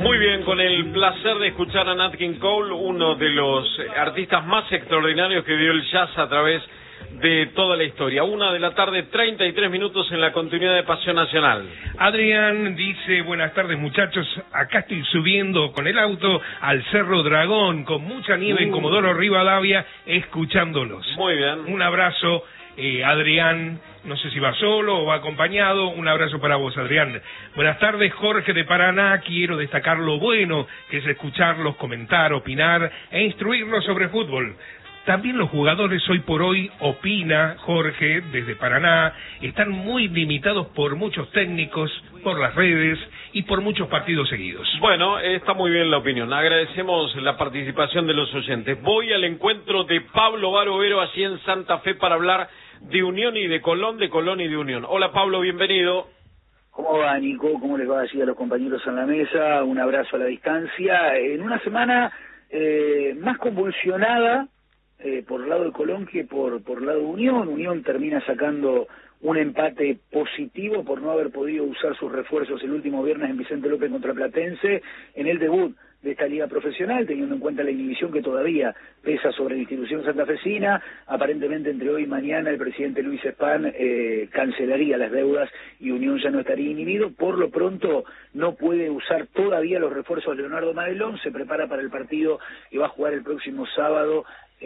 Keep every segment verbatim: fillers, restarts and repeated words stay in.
Muy bien, con el placer de escuchar a Nat King Cole, uno de los artistas más extraordinarios que dio el jazz a través de toda la historia. Una de la tarde, treinta y tres minutos en la continuidad de Pasión Nacional. Adrián dice, buenas tardes muchachos, acá estoy subiendo con el auto al Cerro Dragón, con mucha nieve uh. en Comodoro Rivadavia, escuchándolos. Muy bien. Un abrazo, eh, Adrián. No sé si va solo o va acompañado. Un abrazo para vos, Adrián. Buenas tardes, Jorge de Paraná. Quiero destacar lo bueno que es escucharlos, comentar, opinar e instruirlos sobre fútbol. También los jugadores hoy por hoy, opina Jorge desde Paraná, están muy limitados por muchos técnicos, por las redes y por muchos partidos seguidos. Bueno, está muy bien la opinión. Agradecemos la participación de los oyentes. Voy al encuentro de Pablo Barovero allí en Santa Fe para hablar de Unión y de Colón, de Colón y de Unión. Hola Pablo, bienvenido. ¿Cómo va, Nico? ¿Cómo les va así a los compañeros en la mesa? Un abrazo a la distancia. En una semana eh, más convulsionada eh, por el lado de Colón que por por el lado de Unión. Unión termina sacando un empate positivo por no haber podido usar sus refuerzos el último viernes en Vicente López contra Platense en el debut de esta liga profesional, teniendo en cuenta la inhibición que todavía pesa sobre la institución santafesina. Aparentemente entre hoy y mañana el presidente Luis Espán eh, cancelaría las deudas y Unión ya no estaría inhibido. Por lo pronto no puede usar todavía los refuerzos de Leonardo Madelón, se prepara para el partido que va a jugar el próximo sábado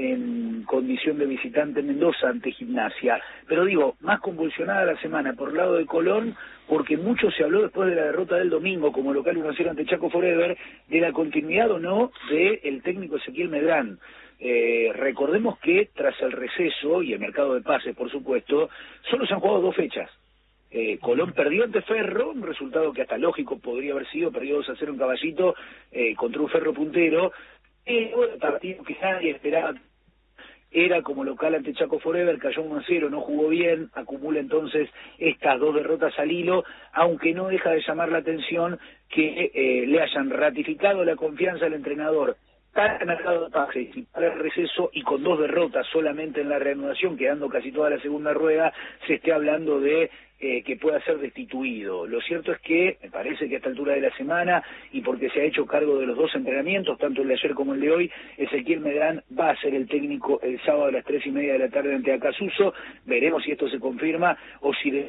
en condición de visitante en Mendoza ante Gimnasia. Pero digo, más convulsionada la semana por el lado de Colón, porque mucho se habló después de la derrota del domingo como local uno a cero ante Chaco Forever, de la continuidad o no del técnico Ezequiel Medrán. Eh, recordemos que tras el receso y el mercado de pases, por supuesto, solo se han jugado dos fechas. Eh, Colón perdió ante Ferro, un resultado que hasta lógico podría haber sido, perdió dos a cero en Caballito eh, contra un Ferro puntero. Pero el partido que nadie esperaba era como local ante Chaco Forever, cayó uno a cero, no jugó bien, acumula entonces estas dos derrotas al hilo, aunque no deja de llamar la atención que eh, le hayan ratificado la confianza al entrenador para el mercado de pases y para el receso, y con dos derrotas solamente en la reanudación, quedando casi toda la segunda rueda, se esté hablando de eh, que pueda ser destituido. Lo cierto es que, me parece que a esta altura de la semana, y porque se ha hecho cargo de los dos entrenamientos, tanto el de ayer como el de hoy, Ezequiel Medrán va a ser el técnico el sábado a las tres y media de la tarde ante Acasuso. Veremos si esto se confirma o si de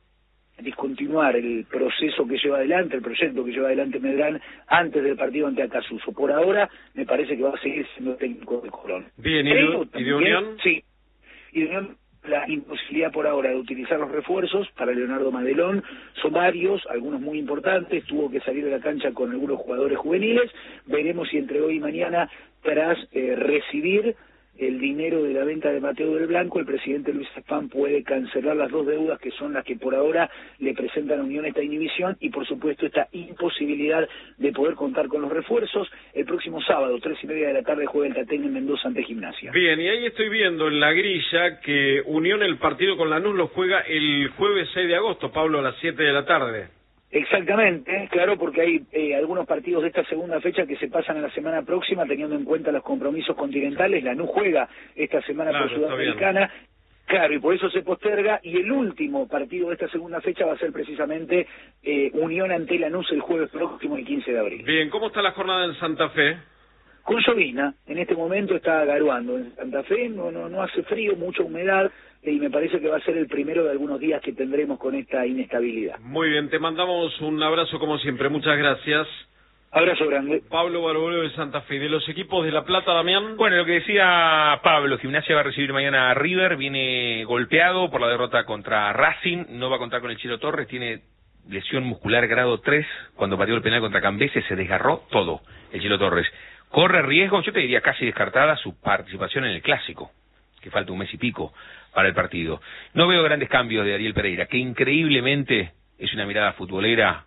discontinuar el proceso que lleva adelante, el proyecto que lleva adelante Medrán antes del partido ante Acasuso. Por ahora, me parece que va a seguir siendo técnico de Colón. Bien, ¿y, Pero, de, ¿y de Unión? Sí, y de Unión, la imposibilidad por ahora de utilizar los refuerzos para Leonardo Madelón, son varios, algunos muy importantes, tuvo que salir de la cancha con algunos jugadores juveniles. Veremos si entre hoy y mañana, tras eh, recibir el dinero de la venta de Mateo del Blanco, el presidente Luis Espán puede cancelar las dos deudas que son las que por ahora le presentan a Unión esta inhibición y por supuesto esta imposibilidad de poder contar con los refuerzos. El próximo sábado, tres y media de la tarde, juega el Tatén en Mendoza ante Gimnasia. Bien, y ahí estoy viendo en la grilla que Unión el partido con Lanús lo juega el jueves seis de agosto, Pablo, a las siete de la tarde. Exactamente, claro, porque hay eh, algunos partidos de esta segunda fecha que se pasan a la semana próxima, teniendo en cuenta los compromisos continentales. Lanús juega esta semana claro, por Sudamericana, claro, y por eso se posterga, y el último partido de esta segunda fecha va a ser precisamente eh, Unión ante Lanús el jueves próximo, el quince de abril. Bien, ¿cómo está la jornada en Santa Fe? Con llovina, en este momento está garuando en Santa Fe, no, no, no hace frío, mucha humedad, y me parece que va a ser el primero de algunos días que tendremos con esta inestabilidad. Muy bien, te mandamos un abrazo como siempre, muchas gracias. Abrazo grande. Pablo Barovero de Santa Fe. ¿De los equipos de La Plata, Damián? Bueno, lo que decía Pablo, Gimnasia va a recibir mañana a River, viene golpeado por la derrota contra Racing, no va a contar con el Chilo Torres, tiene lesión muscular grado tres, cuando pateó el penal contra Cambeses se desgarró todo el Chilo Torres. Corre riesgo, yo te diría casi descartada, su participación en el Clásico, que falta un mes y pico para el partido. No veo grandes cambios de Ariel Pereira, que increíblemente es una mirada futbolera.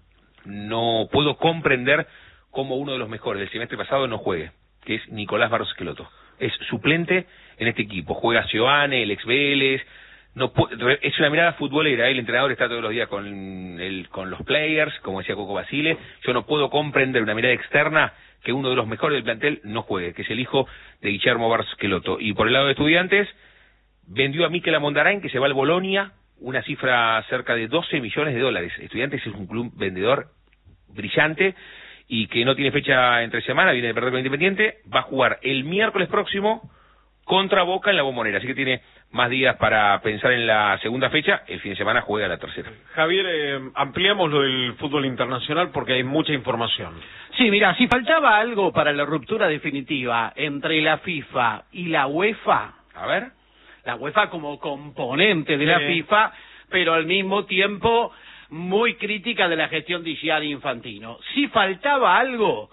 No puedo comprender cómo uno de los mejores del semestre pasado no juegue, que es Nicolás Barros Esqueloto. Es suplente en este equipo, juega Sioane, el ex Vélez. No puede, es una mirada futbolera, ¿eh? El entrenador está todos los días con, el, con los players, como decía Coco Basile. Yo no puedo comprender una mirada externa que uno de los mejores del plantel no juegue, que es el hijo de Guillermo Barros Esqueloto. Y por el lado de Estudiantes, vendió a Mikel Amondarain, que se va al Bolonia, una cifra cerca de doce millones de dólares. Estudiantes es un club vendedor brillante, y que no tiene fecha entre semana, viene de perder con Independiente, va a jugar el miércoles próximo contra Boca en la Bombonera, así que tiene más días para pensar en la segunda fecha, el fin de semana juega la tercera. Javier, eh, ampliamos lo del fútbol internacional porque hay mucha información. Sí, mira, si faltaba algo para la ruptura definitiva entre la FIFA y la UEFA, A ver. la UEFA como componente de la Sí. FIFA, pero al mismo tiempo muy crítica de la gestión de Gianni Infantino. Si faltaba algo,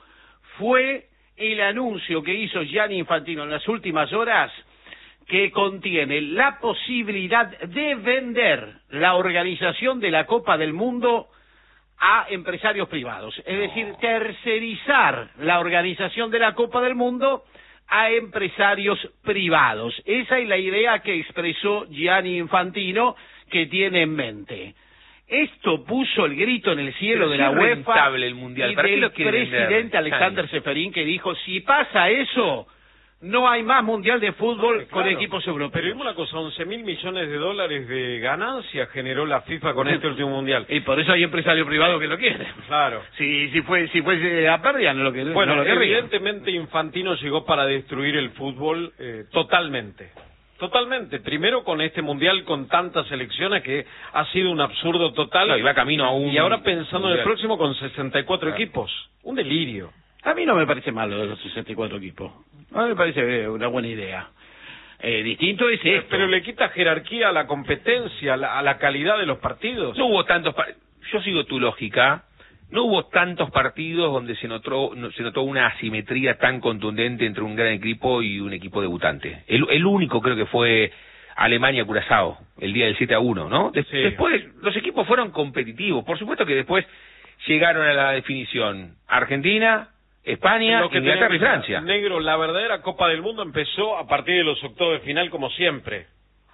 fue el anuncio que hizo Gianni Infantino en las últimas horas, que contiene la posibilidad de vender la organización de la Copa del Mundo a empresarios privados, es decir, tercerizar la organización de la Copa del Mundo a empresarios privados. Esa es la idea que expresó Gianni Infantino, que tiene en mente. Esto puso el grito en el cielo Pero de sí la es UEFA rentable el Mundial. y ¿Para qué del lo quiere presidente vender? Alexander Seferín, que dijo, si pasa eso, no hay más Mundial de Fútbol Claro. con equipos europeos. Pero vimos una cosa, once mil millones de dólares de ganancia generó la FIFA con este último Mundial. Y por eso hay empresarios privados que lo quieren. Claro. Si si fue si fuese a pérdida, no lo que Bueno, no lo querrían. evidentemente Infantino llegó para destruir el fútbol eh, totalmente. Totalmente. Primero con este mundial con tantas selecciones que ha sido un absurdo total. No, y va camino a un Y ahora pensando en el mundial. próximo con sesenta y cuatro Claro. equipos. Un delirio. A mí no me parece malo de los sesenta y cuatro equipos. A mí me parece una buena idea. Eh, distinto es esto. Pero le quita jerarquía a la competencia, a la, a la calidad de los partidos. No hubo tantos par- yo sigo tu lógica, no hubo tantos partidos donde se notó no- se notó una asimetría tan contundente entre un gran equipo y un equipo debutante. El, el único creo que fue Alemania-Curazao, el día del siete a uno, ¿no? Des- Sí. Después los equipos fueron competitivos, por supuesto que después llegaron a la definición Argentina, España, Lo que Inglaterra tenía y que- Francia. Negro, la verdadera Copa del Mundo empezó a partir de los octavos de final como siempre.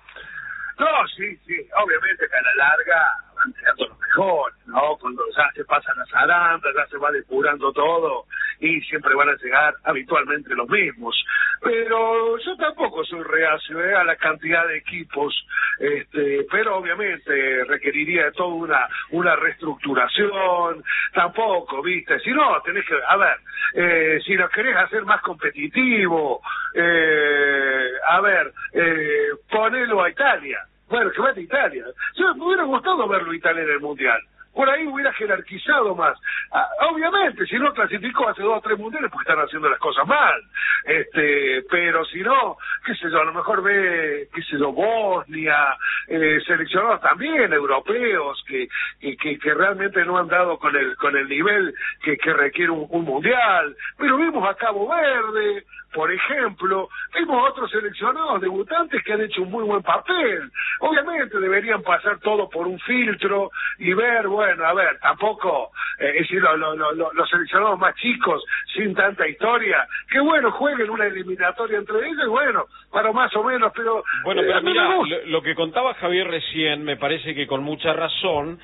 No, sí, sí, obviamente que a la larga van quedando los mejores, ¿no? Cuando ya se pasan las arandas, ya se va depurando todo y siempre van a llegar habitualmente los mismos. Pero yo tampoco soy reacio ¿eh? a la cantidad de equipos, este, pero obviamente requeriría de toda una, una reestructuración, tampoco, ¿viste? Si no, tenés que, a ver, eh, si lo querés hacer más competitivo, eh, a ver, eh, ponelo a Italia. Bueno, que vaya a Italia. Yo me hubiera gustado verlo a Italia en el Mundial. Por ahí hubiera jerarquizado más. Ah, obviamente, si no clasificó hace dos o tres mundiales porque están haciendo las cosas mal. Este, pero si no, qué sé yo, a lo mejor ve, qué sé yo, Bosnia, eh, seleccionados también europeos que, que, que, que realmente no han dado con el, con el nivel que, que requiere un, un mundial. Pero vimos a Cabo Verde, por ejemplo, vimos otros seleccionados debutantes que han hecho un muy buen papel. Obviamente deberían pasar todo por un filtro y ver, bueno, a ver, tampoco, eh, es decir, lo, lo, lo, los seleccionados más chicos, sin tanta historia, que bueno, jueguen una eliminatoria entre ellos, y bueno, para más o menos, pero... Bueno, eh, pero a mí mira, me gusta. lo, lo que contaba Javier recién, me parece que con mucha razón,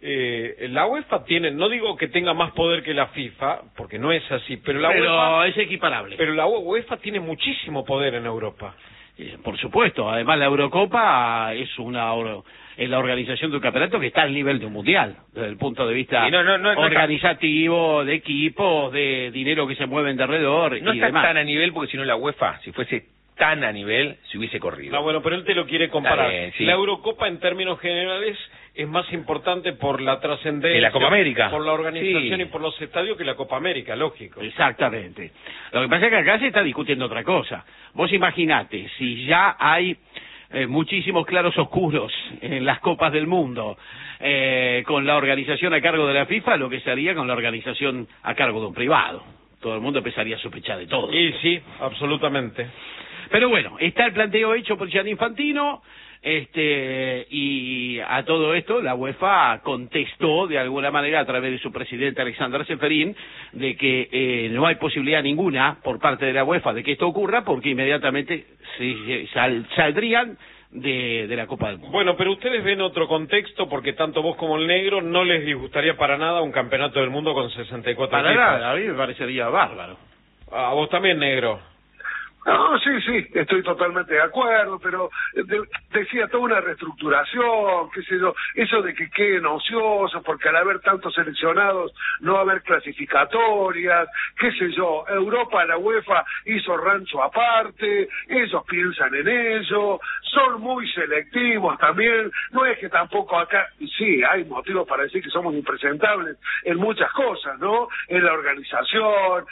eh, la UEFA tiene, no digo que tenga más poder que la FIFA, porque no es así, pero la pero UEFA, es equiparable. pero la UEFA tiene muchísimo poder en Europa. Eh, Por supuesto, además la Eurocopa es una or- es la organización de un campeonato que está al nivel de un mundial, desde el punto de vista Sí, no, no, no, no organizativo, de equipos, de dinero que se mueven de alrededor No y está demás. tan a nivel porque si no la UEFA, si fuese tan a nivel, se hubiese corrido. No, bueno, pero él te lo quiere comparar. Está bien, sí. La Eurocopa en términos generales es más importante por la trascendencia, Que la Copa América. por la organización Sí. y por los estadios que la Copa América, lógico. Exactamente. Lo que pasa es que acá se está discutiendo otra cosa. Vos imaginate, si ya hay eh, muchísimos claros oscuros en las Copas del Mundo, eh, con la organización a cargo de la FIFA, lo que se haría con la organización a cargo de un privado. Todo el mundo empezaría a sospechar de todo. Y sí, absolutamente. Pero bueno, está el planteo hecho por Gianni Infantino, este, y a todo esto la UEFA contestó de alguna manera a través de su presidente Alexander Seferín de que eh, no hay posibilidad ninguna por parte de la UEFA de que esto ocurra porque inmediatamente se, sal, saldrían de, de la Copa del Mundo. Bueno, pero ustedes ven otro contexto porque tanto vos como el negro no les disgustaría para nada un campeonato del mundo con sesenta y cuatro Para equipos. nada, a mí me parecería bárbaro. A vos también, negro. No, sí, sí, estoy totalmente de acuerdo, pero de, decía toda una reestructuración, qué sé yo, eso de que queden ociosos, porque al haber tantos seleccionados no va a haber clasificatorias, qué sé yo, Europa, la UEFA hizo rancho aparte, ellos piensan en ello, son muy selectivos también, no es que tampoco acá, sí, hay motivos para decir que somos impresentables en muchas cosas, ¿no? En la organización,